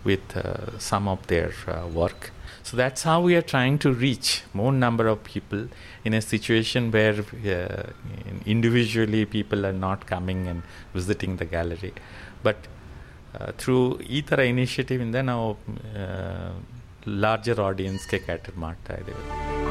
with some of their work. So that's how we are trying to reach more number of people in a situation where individually people are not coming and visiting the gallery. But through ಈ ಥರ ಇನಿಷಿಯೇಟಿವಿಂದ ನಾವು larger ಆಡಿಯನ್ಸ್ಗೆ cater ಮಾಡ್ತಾ ಇದ್ದೀವಿ.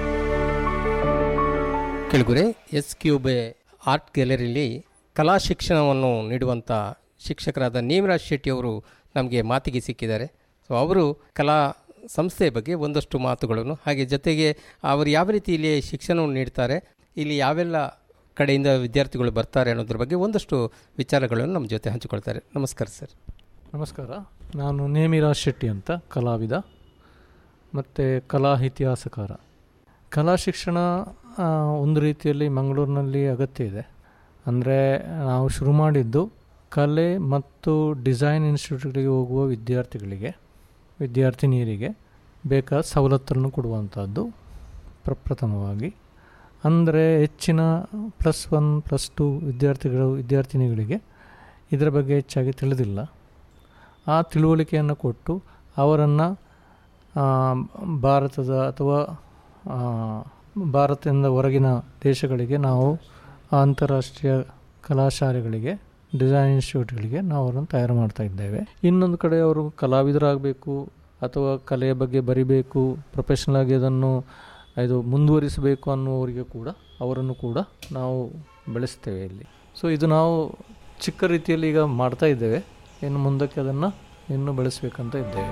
Kelagure S cube art ಗ್ಯಾಲರಿಲಿ ಕಲಾ ಶಿಕ್ಷಣವನ್ನು ನೀಡುವಂಥ ಶಿಕ್ಷಕರಾದ ನೇಮರಾಜ್ ಶೆಟ್ಟಿಯವರು ನಮಗೆ ಮಾತಿಗೆ ಸಿಕ್ಕಿದ್ದಾರೆ. ಸೊ ಅವರು ಕಲಾ ಸಂಸ್ಥೆ ಬಗ್ಗೆ ಒಂದಷ್ಟು ಮಾತುಗಳನ್ನು, ಹಾಗೆ ಜೊತೆಗೆ ಅವರು ಯಾವ ರೀತಿ ಇಲ್ಲಿ ಶಿಕ್ಷಣವನ್ನು ನೀಡ್ತಾರೆ, ಇಲ್ಲಿ ಯಾವೆಲ್ಲ ಕಡೆಯಿಂದ ವಿದ್ಯಾರ್ಥಿಗಳು ಬರ್ತಾರೆ ಅನ್ನೋದ್ರ ಬಗ್ಗೆ ಒಂದಷ್ಟು ವಿಚಾರಗಳನ್ನು ನಮ್ಮ ಜೊತೆ ಹಂಚಿಕೊಳ್ತಾರೆ. ನಮಸ್ಕಾರ ಸರ್. ನಮಸ್ಕಾರ. ನಾನು ನೇಮಿರಾಜ್ ಶೆಟ್ಟಿ ಅಂತ, ಕಲಾವಿದ ಮತ್ತು ಕಲಾ ಇತಿಹಾಸಕಾರ. ಕಲಾ ಶಿಕ್ಷಣ ಒಂದು ರೀತಿಯಲ್ಲಿ ಮಂಗಳೂರಿನಲ್ಲಿ ಅಗತ್ಯ ಇದೆ. ಅಂದರೆ ನಾವು ಶುರು ಮಾಡಿದ್ದು ಕಲೆ ಮತ್ತು ಡಿಸೈನ್ ಇನ್ಸ್ಟಿಟ್ಯೂಟ್ಗಳಿಗೆ ಹೋಗುವ ವಿದ್ಯಾರ್ಥಿನಿಯರಿಗೆ ಬೇಕಾದ ಸವಲತ್ತನ್ನು ಕೊಡುವಂಥದ್ದು ಪ್ರಪ್ರಥಮವಾಗಿ. ಅಂದರೆ ಹೆಚ್ಚಿನ +1 +2 ವಿದ್ಯಾರ್ಥಿನಿಗಳಿಗೆ ಇದರ ಬಗ್ಗೆ ಹೆಚ್ಚಾಗಿ ತಿಳಿದಿಲ್ಲ. ಆ ತಿಳುವಳಿಕೆಯನ್ನು ಕೊಟ್ಟು ಅವರನ್ನು ಭಾರತದ ಅಥವಾ ಭಾರತದಿಂದ ಹೊರಗಿನ ದೇಶಗಳಿಗೆ ನಾವು ಅಂತಾರಾಷ್ಟ್ರೀಯ ಕಲಾಶಾಲೆಗಳಿಗೆ, ಡಿಸೈನ್ ಇನ್ಸ್ಟಿಟ್ಯೂಟ್ಗಳಿಗೆ ನಾವು ಅವರನ್ನು ತಯಾರು ಮಾಡ್ತಾ ಇದ್ದೇವೆ. ಇನ್ನೊಂದು ಕಡೆ ಅವರು ಕಲಾವಿದರಾಗಬೇಕು ಅಥವಾ ಕಲೆಯ ಬಗ್ಗೆ ಬರಿಬೇಕು, ಪ್ರೊಫೆಷ್ನಲ್ ಆಗಿ ಅದನ್ನು ಮುಂದುವರಿಸಬೇಕು ಅನ್ನುವರಿಗೆ ಕೂಡ ಅವರನ್ನು ಕೂಡ ನಾವು ಬೆಳೆಸ್ತೇವೆ ಇಲ್ಲಿ. ಸೊ ಇದು ನಾವು ಚಿಕ್ಕ ರೀತಿಯಲ್ಲಿ ಈಗ ಮಾಡ್ತಾ ಇದ್ದೇವೆ. ಇನ್ನು ಮುಂದಕ್ಕೆ ಅದನ್ನು ಇನ್ನೂ ಬೆಳೆಸಬೇಕಂತ ಇದ್ದೇವೆ.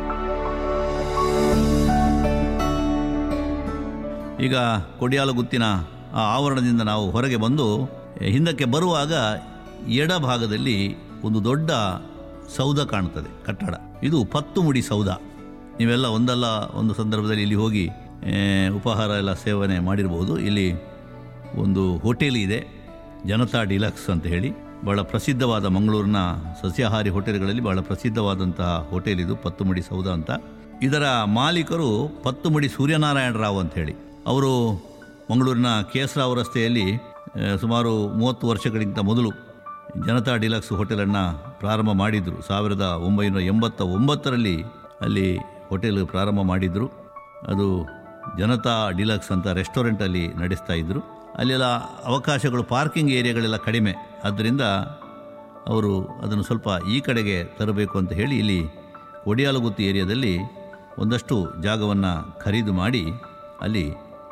ಈಗ ಕೊಡಿಯಾಲಗುತ್ತಿನ ಆ ಆವರಣದಿಂದ ನಾವು ಹೊರಗೆ ಬಂದು ಹಿಂದಕ್ಕೆ ಬರುವಾಗ ಎಡಭಾಗದಲ್ಲಿ ಒಂದು ದೊಡ್ಡ ಸೌಧ ಕಾಣುತ್ತದೆ, ಕಟ್ಟಡ. ಇದು 10 ಮುಡಿ ಸೌಧ. ನೀವೆಲ್ಲ ಒಂದಲ್ಲ ಒಂದು ಸಂದರ್ಭದಲ್ಲಿ ಇಲ್ಲಿ ಹೋಗಿ ಉಪಹಾರ ಎಲ್ಲ ಸೇವನೆ ಮಾಡಿರ್ಬೋದು. ಇಲ್ಲಿ ಒಂದು ಹೋಟೆಲ್ ಇದೆ, ಜನತಾ ಡಿಲಕ್ಸ್ ಅಂತ ಹೇಳಿ. ಭಾಳ ಪ್ರಸಿದ್ಧವಾದ ಮಂಗಳೂರಿನ ಸಸ್ಯಾಹಾರಿ ಹೋಟೆಲ್ಗಳಲ್ಲಿ ಭಾಳ ಪ್ರಸಿದ್ಧವಾದಂತಹ ಹೋಟೆಲ್ ಇದು, 10 ಮುಡಿ ಸೌಧ ಅಂತ. ಇದರ ಮಾಲೀಕರು 10 ಮುಡಿ ಸೂರ್ಯನಾರಾಯಣ ರಾವ್ ಅಂತ ಹೇಳಿ. ಅವರು ಮಂಗಳೂರಿನ KS ರಾವ್ ರಸ್ತೆಯಲ್ಲಿ ಸುಮಾರು 30 ವರ್ಷಗಳಿಗಿಂತ ಮೊದಲು ಜನತಾ ಡಿಲಕ್ಸ್ ಹೋಟೆಲನ್ನು ಪ್ರಾರಂಭ ಮಾಡಿದರು. 1989ರಲ್ಲಿ ಅಲ್ಲಿ ಹೋಟೆಲ್ ಪ್ರಾರಂಭ ಮಾಡಿದರು. ಅದು ಜನತಾ ಡಿಲಕ್ಸ್ ಅಂತ ರೆಸ್ಟೋರೆಂಟಲ್ಲಿ ನಡೆಸ್ತಾ ಇದ್ದರು. ಅಲ್ಲೆಲ್ಲ ಅವಕಾಶಗಳು, ಪಾರ್ಕಿಂಗ್ ಏರಿಯಾಗಳೆಲ್ಲ ಕಡಿಮೆ. ಆದ್ದರಿಂದ ಅವರು ಅದನ್ನು ಸ್ವಲ್ಪ ಈ ಕಡೆಗೆ ತರಬೇಕು ಅಂತ ಹೇಳಿ ಇಲ್ಲಿ ಕೊಡಿಯಾಲಗುತ್ತಿ ಏರಿಯಾದಲ್ಲಿ ಒಂದಷ್ಟು ಜಾಗವನ್ನು ಖರೀದು ಮಾಡಿ ಅಲ್ಲಿ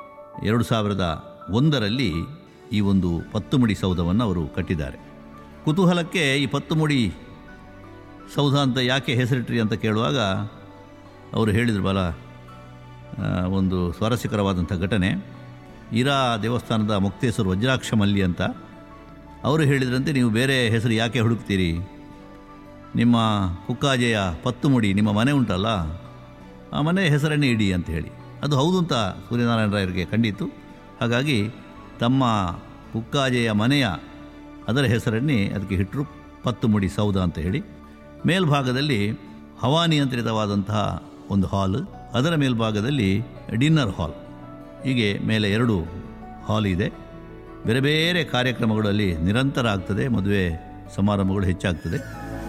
2001ರಲ್ಲಿ ಈ ಒಂದು 10 ಮುಡಿ ಸೌಧವನ್ನು ಅವರು ಕಟ್ಟಿದ್ದಾರೆ. ಕುತೂಹಲಕ್ಕೆ ಈ 10 ಮುಡಿ ಸೌಧ ಅಂತ ಯಾಕೆ ಹೆಸರಿಟ್ರಿ ಅಂತ ಕೇಳುವಾಗ ಅವರು ಹೇಳಿದರು, ಬಲ ಒಂದು ಸ್ವಾರಸ್ಯಕರವಾದಂಥ ಘಟನೆ. ಇರಾ ದೇವಸ್ಥಾನದ ಮುಕ್ತೇಶ್ವರ ವಜ್ರಾಕ್ಷ ಮಲ್ಲಿ ಅಂತ ಅವರು ಹೇಳಿದ್ರಂತೆ, ನೀವು ಬೇರೆ ಹೆಸರು ಯಾಕೆ ಹುಡುಕ್ತೀರಿ, ನಿಮ್ಮ ಕುಕ್ಕಾಜೆಯ 10 ಮುಡಿ ನಿಮ್ಮ ಮನೆ ಉಂಟಲ್ಲ, ಆ ಮನೆ ಹೆಸರನ್ನೇ ಇಡಿ ಅಂತ ಹೇಳಿ. ಅದು ಹೌದು ಅಂತ ಸೂರ್ಯನಾರಾಯಣ ರಾಯರಿಗೆ ಕಂಡಿತು. ಹಾಗಾಗಿ ತಮ್ಮ ಕುಕ್ಕಾಜೆಯ ಮನೆಯ ಅದರ ಹೆಸರನ್ನೇ ಅದಕ್ಕೆ ಇಟ್ಟರು 10 ಮುಡಿ ಸೌಧ ಅಂತ ಹೇಳಿ. ಮೇಲ್ಭಾಗದಲ್ಲಿ ಹವಾನಿಯಂತ್ರಿತವಾದಂತಹ ಒಂದು ಹಾಲ್, ಅದರ ಮೇಲ್ಭಾಗದಲ್ಲಿ ಡಿನ್ನರ್ ಹಾಲ್, ಹೀಗೆ ಮೇಲೆ 2 ಹಾಲ್ ಇದೆ. ಬೇರೆ ಬೇರೆ ಕಾರ್ಯಕ್ರಮಗಳಲ್ಲಿ ನಿರಂತರ ಆಗ್ತದೆ, ಮದುವೆ ಸಮಾರಂಭಗಳು ಹೆಚ್ಚಾಗ್ತದೆ.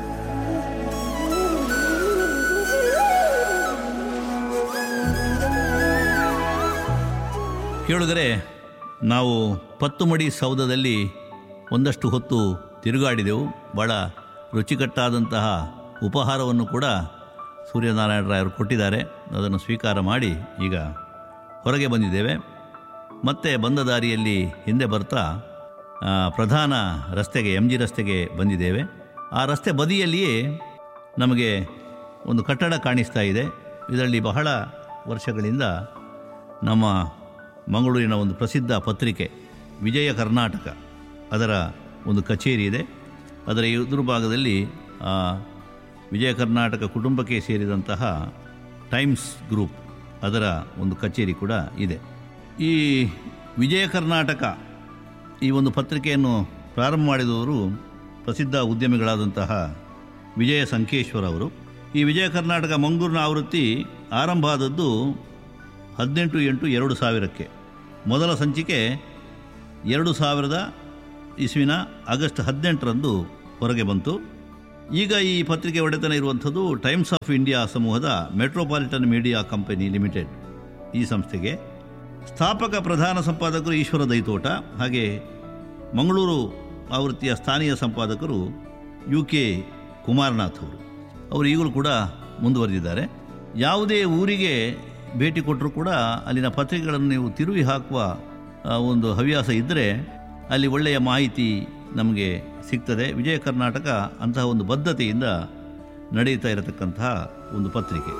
ಕೇಳಿದರೆ ನಾವು 10 ಮುಡಿ ಸೌಧದಲ್ಲಿ ಒಂದಷ್ಟು ಹೊತ್ತು ತಿರುಗಾಡಿದೆವು. ಭಾಳ ರುಚಿಕಟ್ಟಾದಂತಹ ಉಪಹಾರವನ್ನು ಕೂಡ ಸೂರ್ಯನಾರಾಯಣ ರಾಯರು ಕೊಟ್ಟಿದ್ದಾರೆ. ಅದನ್ನು ಸ್ವೀಕಾರ ಮಾಡಿ ಈಗ ಹೊರಗೆ ಬಂದಿದ್ದೇವೆ. ಮತ್ತೆ ಬಂದ ದಾರಿಯಲ್ಲಿ ಹಿಂದೆ ಬರ್ತಾ ಪ್ರಧಾನ ರಸ್ತೆಗೆ, MG ರಸ್ತೆಗೆ ಬಂದಿದ್ದೇವೆ. ಆ ರಸ್ತೆ ಬದಿಯಲ್ಲಿಯೇ ನಮಗೆ ಒಂದು ಕಟ್ಟಡ ಕಾಣಿಸ್ತಾ ಇದೆ. ಇದರಲ್ಲಿ ಬಹಳ ವರ್ಷಗಳಿಂದ ನಮ್ಮ ಮಂಗಳೂರಿನ ಒಂದು ಪ್ರಸಿದ್ಧ ಪತ್ರಿಕೆ ವಿಜಯ ಕರ್ನಾಟಕ, ಅದರ ಒಂದು ಕಚೇರಿ ಇದೆ. ಅದರ ಎದುರು ಭಾಗದಲ್ಲಿ ವಿಜಯ ಕರ್ನಾಟಕ ಕುಟುಂಬಕ್ಕೆ ಸೇರಿದಂತಹ ಟೈಮ್ಸ್ ಗ್ರೂಪ್, ಅದರ ಒಂದು ಕಚೇರಿ ಕೂಡ ಇದೆ. ಈ ವಿಜಯ ಕರ್ನಾಟಕ ಈ ಒಂದು ಪತ್ರಿಕೆಯನ್ನು ಪ್ರಾರಂಭ ಮಾಡಿದವರು ಪ್ರಸಿದ್ಧ ಉದ್ಯಮಿಗಳಾದಂತಹ ವಿಜಯ ಸಂಕೇಶ್ವರ ಅವರು. ಈ ವಿಜಯ ಕರ್ನಾಟಕ ಮಂಗಳೂರಿನ ಆವೃತ್ತಿ ಆರಂಭ ಆದದ್ದು 18/8/2000ಕ್ಕೆ. ಮೊದಲ ಸಂಚಿಕೆ 2000 ಇಸ್ವಿನ ಆಗಸ್ಟ್ 18ರಂದು ಹೊರಗೆ ಬಂತು. ಈಗ ಈ ಪತ್ರಿಕೆ ಒಡೆತನ ಇರುವಂಥದ್ದು ಟೈಮ್ಸ್ ಆಫ್ ಇಂಡಿಯಾ ಸಮೂಹದ ಮೆಟ್ರೋಪಾಲಿಟನ್ ಮೀಡಿಯಾ ಕಂಪನಿ ಲಿಮಿಟೆಡ್ ಈ ಸಂಸ್ಥೆಗೆ. ಸ್ಥಾಪಕ ಪ್ರಧಾನ ಸಂಪಾದಕರು ಈಶ್ವರ ದೈತೋಟ, ಹಾಗೆ ಮಂಗಳೂರು ಆವೃತ್ತಿಯ ಸ್ಥಾನೀಯ ಸಂಪಾದಕರು UK ಕುಮಾರನಾಥ್ ಅವರು ಈಗಲೂ ಕೂಡ ಮುಂದುವರೆದಿದ್ದಾರೆ. ಯಾವುದೇ ಊರಿಗೆ ಭೇಟಿ ಕೊಟ್ಟರೂ ಕೂಡ ಅಲ್ಲಿನ ಪತ್ರಿಕೆಗಳನ್ನು ನೀವು ತಿರುವಿ ಹಾಕುವ ಒಂದು ಹವ್ಯಾಸ ಇದ್ದರೆ ಅಲ್ಲಿ ಒಳ್ಳೆಯ ಮಾಹಿತಿ ನಮಗೆ ಸಿಗ್ತದೆ. ವಿಜಯ ಕರ್ನಾಟಕ ಅಂತಹ ಒಂದು ಬದ್ಧತೆಯಿಂದ ನಡೆಯುತ್ತಾ ಇರತಕ್ಕಂತಹ ಒಂದು ಪತ್ರಿಕೆ.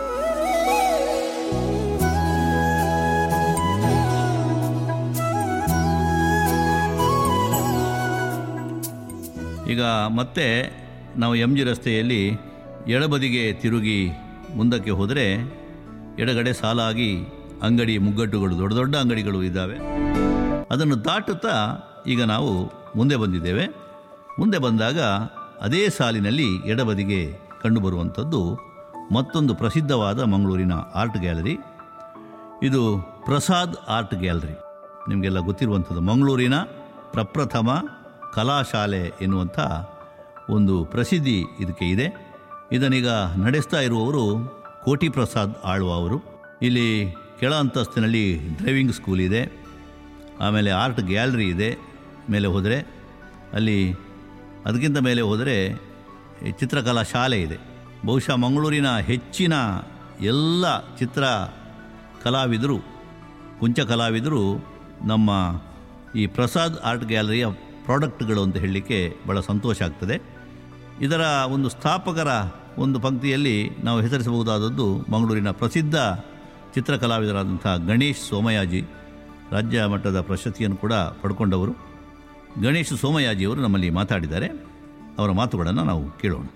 ಈಗ ಮತ್ತೆ ನಾವು MG ರಸ್ತೆಯಲ್ಲಿ ಎಡಬದಿಗೆ ತಿರುಗಿ ಮುಂದಕ್ಕೆ ಹೋದರೆ ಎಡಗಡೆ ಸಾಲಾಗಿ ಅಂಗಡಿ ಮುಗ್ಗಟ್ಟುಗಳು, ದೊಡ್ಡ ದೊಡ್ಡ ಅಂಗಡಿಗಳು ಇದ್ದಾವೆ. ಅದನ್ನು ದಾಟುತ್ತಾ ಈಗ ನಾವು ಮುಂದೆ ಬಂದಿದ್ದೇವೆ. ಮುಂದೆ ಬಂದಾಗ ಅದೇ ಸಾಲಿನಲ್ಲಿ ಎಡಬದಿಗೆ ಕಂಡುಬರುವಂಥದ್ದು ಮತ್ತೊಂದು ಪ್ರಸಿದ್ಧವಾದ ಮಂಗಳೂರಿನ ಆರ್ಟ್ ಗ್ಯಾಲರಿ. ಇದು ಪ್ರಸಾದ್ ಆರ್ಟ್ ಗ್ಯಾಲರಿ. ನಿಮಗೆಲ್ಲ ಗೊತ್ತಿರುವಂಥದ್ದು ಮಂಗಳೂರಿನ ಪ್ರಪ್ರಥಮ ಕಲಾಶಾಲೆ ಎನ್ನುವಂಥ ಒಂದು ಪ್ರಸಿದ್ಧಿ ಇದಕ್ಕೆ ಇದೆ. ಇದನ್ನೀಗ ನಡೆಸ್ತಾ ಇರುವವರು ಕೋಟಿ ಪ್ರಸಾದ್ ಆಳ್ವ ಅವರು. ಇಲ್ಲಿ ಕೆಳ ಅಂತಸ್ತಿನಲ್ಲಿ ಡ್ರೈವಿಂಗ್ ಸ್ಕೂಲ್ ಇದೆ, ಆಮೇಲೆ ಆರ್ಟ್ ಗ್ಯಾಲರಿ ಇದೆ. ಮೇಲೆ ಹೋದರೆ ಅಲ್ಲಿ ಅದಕ್ಕಿಂತ ಮೇಲೆ ಹೋದರೆ ಚಿತ್ರಕಲಾ ಶಾಲೆ ಇದೆ. ಬಹುಶಃ ಮಂಗಳೂರಿನ ಹೆಚ್ಚಿನ ಎಲ್ಲ ಚಿತ್ರ ಕಲಾವಿದರು, ಕುಂಚ ಕಲಾವಿದರು ನಮ್ಮ ಈ ಪ್ರಸಾದ್ ಆರ್ಟ್ ಗ್ಯಾಲರಿಯ ಪ್ರಾಡಕ್ಟ್ಗಳು ಅಂತ ಹೇಳಲಿಕ್ಕೆ ಭಾಳ ಸಂತೋಷ ಆಗ್ತದೆ. ಇದರ ಒಂದು ಸ್ಥಾಪಕರ ಒಂದು ಪಂಕ್ತಿಯಲ್ಲಿ ನಾವು ಹೆಸರಿಸಬಹುದಾದದ್ದು ಮಂಗಳೂರಿನ ಪ್ರಸಿದ್ಧ ಚಿತ್ರಕಲಾವಿದರಾದಂಥ ಗಣೇಶ್ ಸೋಮಯಾಜಿ, ರಾಜ್ಯ ಮಟ್ಟದ ಪ್ರಶಸ್ತಿಯನ್ನು ಕೂಡ ಪಡ್ಕೊಂಡವರು. ಗಣೇಶ್ ಸೋಮಯಾಜಿಯವರು ನಮ್ಮಲ್ಲಿ ಮಾತಾಡಿದ್ದಾರೆ. ಅವರ ಮಾತುಗಳನ್ನು ನಾವು ಕೇಳೋಣ.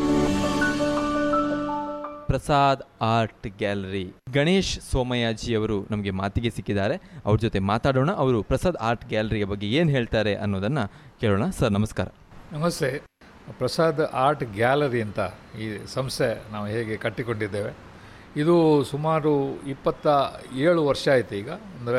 ಪ್ರಸಾದ್ ಆರ್ಟ್ ಗ್ಯಾಲರಿ ಗಣೇಶ್ ಸೋಮಯಾಜಿ ಅವರು ನಮಗೆ ಮಾತಿಗೆ ಸಿಕ್ಕಿದ್ದಾರೆ. ಅವ್ರ ಜೊತೆ ಮಾತಾಡೋಣ. ಅವರು ಪ್ರಸಾದ್ ಆರ್ಟ್ ಗ್ಯಾಲರಿಯ ಬಗ್ಗೆ ಏನು ಹೇಳ್ತಾರೆ ಅನ್ನೋದನ್ನು ಕೇಳೋಣ. ಸರ್ ನಮಸ್ಕಾರ. ನಮಸ್ತೆ. ಪ್ರಸಾದ್ ಆರ್ಟ್ ಗ್ಯಾಲರಿ ಅಂತ ಈ ಸಂಸ್ಥೆ ನಾವು ಹೇಗೆ ಕಟ್ಟಿಕೊಂಡಿದ್ದೇವೆ, ಇದು ಸುಮಾರು 27 ವರ್ಷ ಆಯಿತು ಈಗ. ಅಂದರೆ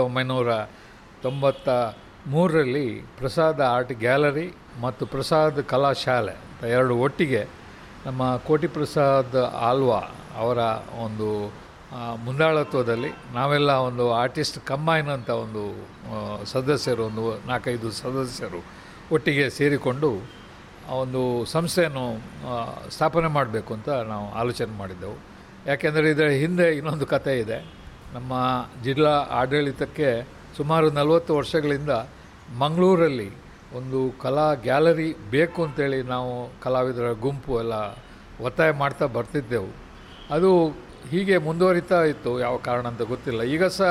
1993ರಲ್ಲಿ ಪ್ರಸಾದ್ ಆರ್ಟ್ ಗ್ಯಾಲರಿ ಮತ್ತು ಪ್ರಸಾದ್ ಕಲಾಶಾಲೆ ಎರಡು ಒಟ್ಟಿಗೆ ನಮ್ಮ ಕೋಟಿ ಪ್ರಸಾದ್ ಆಳ್ವ ಅವರ ಒಂದು ಮುಂದಾಳತ್ವದಲ್ಲಿ ನಾವೆಲ್ಲ ಒಂದು ಆರ್ಟಿಸ್ಟ್ ಕಂಬೈನ್ ಅಂತ ಒಂದು ಸದಸ್ಯರು, ಒಂದು 4-5 ಸದಸ್ಯರು ಒಟ್ಟಿಗೆ ಸೇರಿಕೊಂಡು ಒಂದು ಸಂಸ್ಥೆಯನ್ನು ಸ್ಥಾಪನೆ ಮಾಡಬೇಕು ಅಂತ ನಾವು ಆಲೋಚನೆ ಮಾಡಿದ್ದೆವು. ಯಾಕೆಂದರೆ ಇದರ ಹಿಂದೆ ಇನ್ನೊಂದು ಕಥೆ ಇದೆ. ನಮ್ಮ ಜಿಲ್ಲಾ ಆಡಳಿತಕ್ಕೆ ಸುಮಾರು 40 ವರ್ಷಗಳಿಂದ ಮಂಗಳೂರಲ್ಲಿ ಒಂದು ಕಲಾ ಗ್ಯಾಲರಿ ಬೇಕು ಅಂತೇಳಿ ನಾವು ಕಲಾವಿದರ ಗುಂಪು ಎಲ್ಲ ಒತ್ತಾಯ ಮಾಡ್ತಾ ಬರ್ತಿದ್ದೆವು. ಅದು ಹೀಗೆ ಮುಂದುವರಿತಾ ಇತ್ತು, ಯಾವ ಕಾರಣ ಅಂತ ಗೊತ್ತಿಲ್ಲ. ಈಗ ಸಹ